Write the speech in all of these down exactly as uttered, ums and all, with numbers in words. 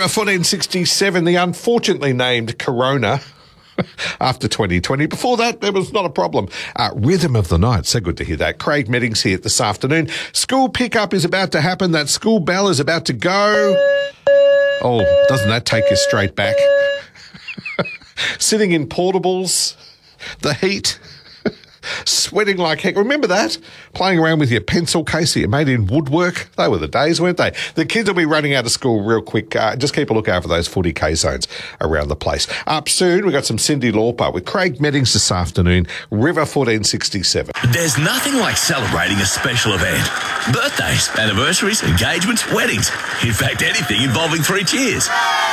River fourteen sixty-seven, the unfortunately named Corona. After twenty twenty. Before that, there was not a problem. Uh, Rhythm of the Night. So good to hear that. Craig Meddings here this afternoon. School pickup is about to happen. That school bell is about to go. Oh, doesn't that take you straight back? Sitting in portables, the heat, sweating like heck. Remember that? Playing around with your pencil case that you made in woodwork. They were the days, weren't they? The kids will be running out of school real quick. Uh, just keep a look out for those footy K-zones around the place. Up soon, we've got some Cyndi Lauper with Craig Meddings this afternoon. River fourteen sixty-seven. There's nothing like celebrating a special event. Birthdays, anniversaries, engagements, weddings. In fact, anything involving three cheers.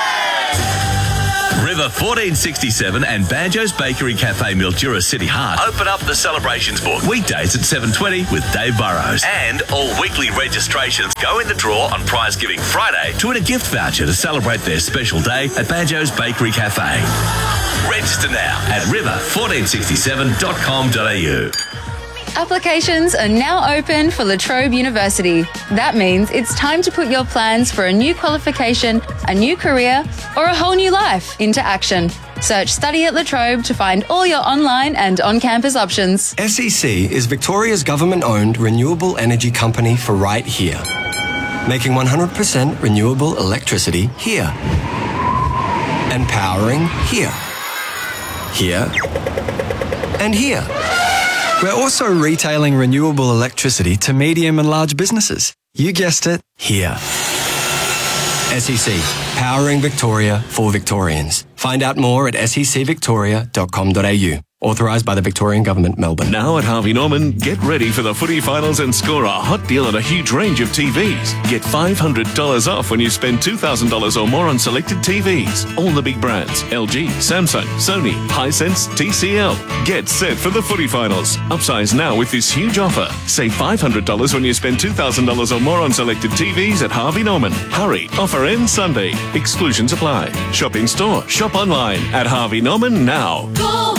River fourteen sixty-seven and Banjo's Bakery Cafe Mildura City Heart open up the celebrations book weekdays at seven twenty with Dave Burrows. And all weekly registrations go in the draw on Prize Giving Friday to win a gift voucher to celebrate their special day at Banjo's Bakery Cafe. Register now at river fourteen sixty-seven dot com dot a u. Applications are now open for La Trobe University. That means it's time to put your plans for a new qualification, a new career, or a whole new life into action. Search Study at La Trobe to find all your online and on-campus options. S E C is Victoria's government-owned renewable energy company for right here. Making one hundred percent renewable electricity here. And powering here. Here. And here. We're also retailing renewable electricity to medium and large businesses. You guessed it, here. S E C, powering Victoria for Victorians. Find out more at s e c victoria dot com dot a u. Authorised by the Victorian Government, Melbourne. Now at Harvey Norman, get ready for the footy finals and score a hot deal on a huge range of T Vs. Get five hundred dollars off when you spend two thousand dollars or more on selected T Vs. All the big brands, L G, Samsung, Sony, Hisense, T C L. Get set for the footy finals. Upsize now with this huge offer. Save five hundred dollars when you spend two thousand dollars or more on selected T Vs at Harvey Norman. Hurry, offer ends Sunday. Exclusions apply. Shop in store, shop online at Harvey Norman now. Go!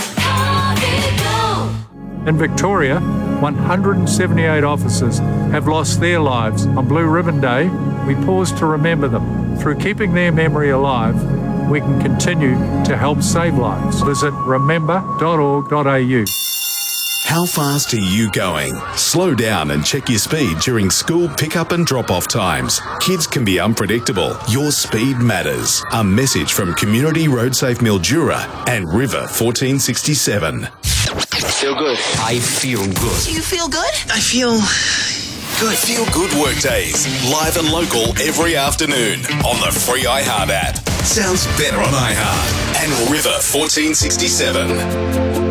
In Victoria, one hundred seventy-eight officers have lost their lives. On Blue Ribbon Day, we pause to remember them. Through keeping their memory alive, we can continue to help save lives. Visit remember dot org dot a u. How fast are you going? Slow down and check your speed during school pickup and drop-off times. Kids can be unpredictable. Your speed matters. A message from Community Road Safe Mildura and River fourteen sixty-seven. Feel good. I feel good. Do you feel good? I feel good. Feel Good Workdays, live and local every afternoon on the free iHeart app. Sounds better on iHeart and River fourteen sixty-seven.